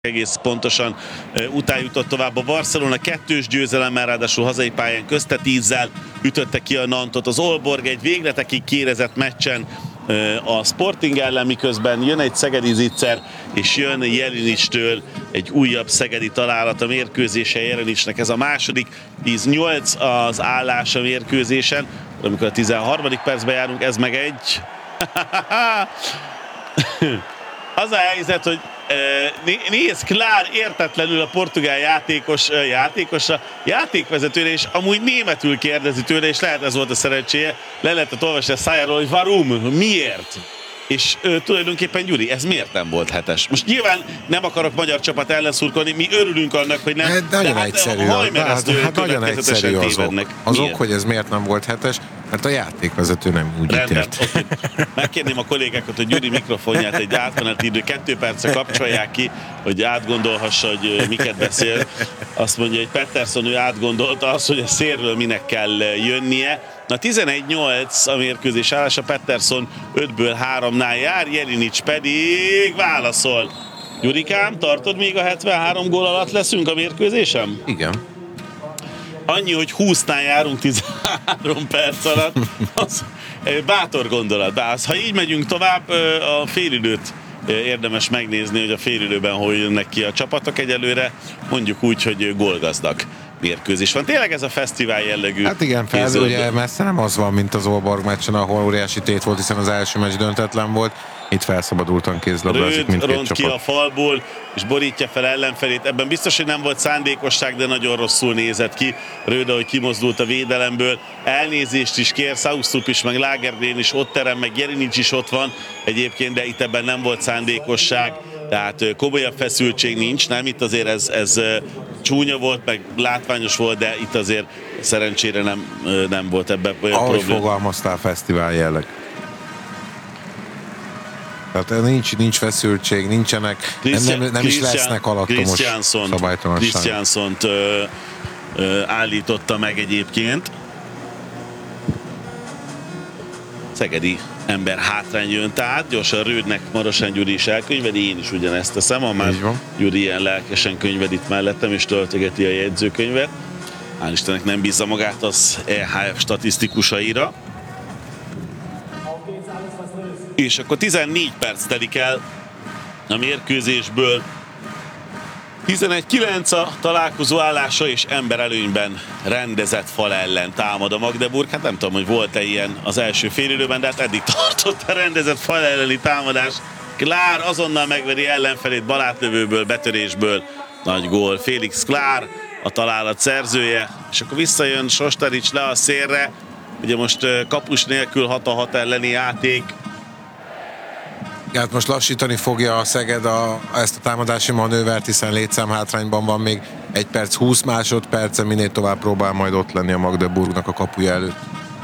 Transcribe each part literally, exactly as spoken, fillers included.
egész pontosan után jutott tovább a Barcelona kettős győzelemmel, ráadásul hazai pályán közte tízzel ütötte ki a Nantot. Az Aalborg egy végletekig kérezett meccsen a Sporting ellen, miközben jön egy szegedi zicser, és jön Jelinicstől egy újabb szegedi találat a mérkőzése. Jelinicsnek ez a második, tíz nyolc az állás a mérkőzésen, amikor a tizenharmadik percben járunk, ez meg egy... Az a helyzet, hogy nézd, Klár értetlenül a portugál játékos, játékosra, játékvezetőre, és amúgy németül kérdezi tőle, és lehet ez volt a szerencséje, le lehetett olvasni a szájáról, hogy varum, miért? És ö, tulajdonképpen Gyuri, ez miért nem volt hetes? Most nyilván nem akarok magyar csapat ellen szurkolni, mi örülünk annak, hogy nem. Hát, nagyon hát, egyszerű. Hát, hát nagyon egyszerű az ok. Az ok, hogy ez miért nem volt hetes, mert a játékvezető nem úgy ítélt. Okay. Megkérném a kollégákat, hogy Gyuri mikrofonját egy átmeneti idő kettő percre kapcsolják ki, hogy átgondolhassa, hogy miket beszél. Azt mondja, hogy Pettersson ő átgondolta azt, hogy a szélről minek kell jönnie. Na tizenegy nyolc a mérkőzés állása, Pettersson ötből háromnál jár, Jelinics pedig válaszol. Gyurikám, tartod, még a hetvenhárom gól alatt leszünk a mérkőzésem? Igen. Annyi, hogy húsznál járunk tizenhárom perc alatt, az bátor gondolat. Bász. Ha így megyünk tovább, a félidőt érdemes megnézni, hogy a félidőben hol jönnek ki a csapatok. Egyelőre mondjuk úgy, hogy gólgazdag mérkőzés van. Tényleg ez a fesztivál jellegű. Hát igen, fel, ugye messze nem az van, mint az Aalborg meccsen, ahol óriási tét volt, hiszen az első meccs döntetlen volt. Itt felszabadultan kézlabdázik mindkét ront csapat. Ki a falból, és borítja fel ellenfelét. Ebben biztos, hogy nem volt szándékosság, de nagyon rosszul nézett ki. Röd, ahogy kimozdult a védelemből. Elnézést is kér, Saustrup is, meg Lagergren is ott terem, meg Jelinics is ott van egyébként, de itt ebben nem volt szándékosság. Tehát komolyabb feszültség nincs, nem? Itt azért ez, ez csúnya volt, meg látványos volt, de itt azért szerencsére nem, nem volt ebben olyan Ahogy probléma. fogalmaztál, fesztivál jelleg. Tehát nincs, nincs feszültség, nincsenek, nem, nem, nem is lesznek alattomos szabálytalanság. Christianssont állította meg egyébként. Szegedi ember hátrány jön, tehát gyorsan Rődnek Marosán Gyuri is elkönyvedi, én is ugyanezt teszem, ha már Gyuri ilyen lelkesen könyved itt mellettem, és töltögeti a jegyzőkönyvet. Hál' Istennek nem bízza magát az E H F statisztikusaira. És akkor tizennégy perc telik el a mérkőzésből. tizenegy kilenc a találkozó állása, és emberelőnyben rendezett fal ellen támad a Magdeburg. Hát nem tudom, hogy volt-e ilyen az első félidőben, de hát eddig tartott a rendezett fal elleni támadás. Klár azonnal megveri ellenfelét balátlövőből, betörésből. Nagy gól. Félix Klár a találat szerzője. És akkor visszajön Sostarics le a szélre. Ugye most kapus nélkül hat a hat elleni játék. Hát most lassítani fogja a Szeged a, ezt a támadási manővert, hiszen létszámhátrányban van még egy perc, húsz másodperce, minél tovább próbál majd ott lenni a Magdeburgnak a kapuja előtt.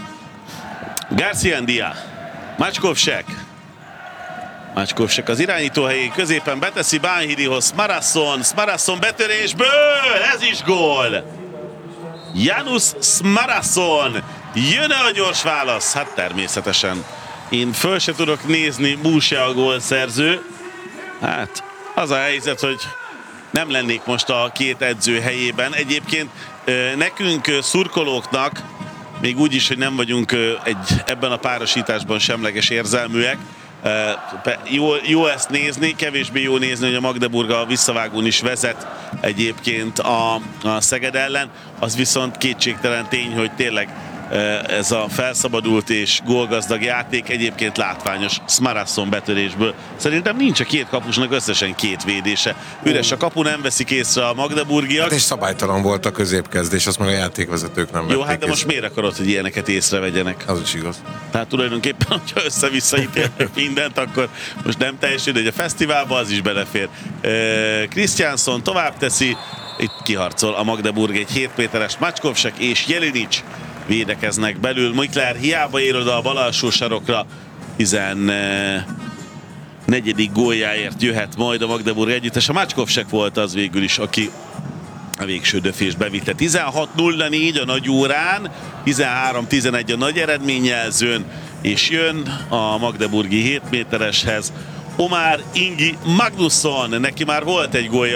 Garciandia, Macskovsek. Macskovsek az irányító helyén, középen beteszi Bánhirihoz, Smarasson, Smarasson betörésből, ez is gól! Janus Smarasson, jön-e a gyors válasz? Hát természetesen. Én föl se tudok nézni, Búse a gólszerző. Hát az a helyzet, hogy nem lennék most a két edző helyében. Egyébként nekünk szurkolóknak, még úgy is, hogy nem vagyunk egy, ebben a párosításban semleges érzelműek, jó, jó ezt nézni, kevésbé jó nézni, hogy a Magdeburg a visszavágón is vezet egyébként a, a Szeged ellen. Az viszont kétségtelen tény, hogy tényleg ez a felszabadult és gólgazdag játék egyébként látványos Smarasson betörésből. Szerintem nincs a két kapusnak összesen két védése. Üres a kapu, nem veszik észre a magdeburgiak. Hát és szabálytalan volt a középkezdés, azt meg a játékvezetők nem vették. Jó, hát de most miért akarod, hogy ilyeneket észrevegyenek? Az is igaz. Tehát tulajdonképpen, hogyha össze-vissza ítélnek mindent, akkor most nem teljesen, de a fesztiválba az is belefér. Christiansson tovább teszi, itt kiharcol a Magdeburg egy hét méteres, Macskovsek és Jelinics védekeznek belül. Mikler hiába ér oda a bal alsó sarokra, tizennegyedik góljáért jöhet majd a Magdeburg együttes. A Macskovsek volt az végül is, aki a végső döfés bevitte. tizenhat nulla négy a nagy órán, tizenhárom tizenegy a nagy eredményjelzőn, és jön a magdeburgi hét métereshez Omar Ingi Magnusson, neki már volt egy gólja